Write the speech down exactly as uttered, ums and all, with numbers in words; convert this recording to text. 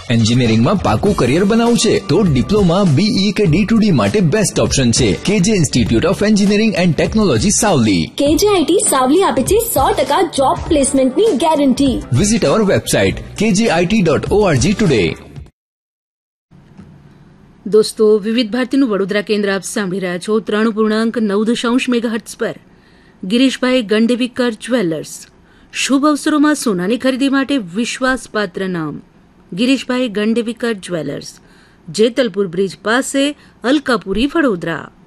એન્જિનિયરિંગમાં પાકું કરિયર બનાવવું છે તો ડિપ્લોમા, બીઈ કે ડી ટુ ડી માટે બેસ્ટ ઓપ્શન છે કેજે institute of engineering and technology Savli. કેજેઆઈટી Savli આપે છે સો ટકા જોબ પ્લેસમેન્ટની ગેરંટી. વિઝિટ અવર વેબસાઇટ કેજેઆઈટી ડોટ ઓઆરજી ટુડે. દોસ્તો, વિવિધ ભારતીનું વડોદરા કેન્દ્ર આપ સાંભળી રહ્યા છો ત્રણ પૂર્ણાંક નવ દશાંશ મેગાહર્ટ્ઝ પર. ગિરીશભાઈ ગંડેવીકર જ્વેલર્સ, શુભ અવસરોમાં સોનાની ખરીદી માટે વિશ્વાસપાત્ર નામ. ગિરીશભાઈ ગંડેવીકર જ્વેલર્સ, જેતલપુર બ્રિજ પાસે, અલકાપુરી, વડોદરા.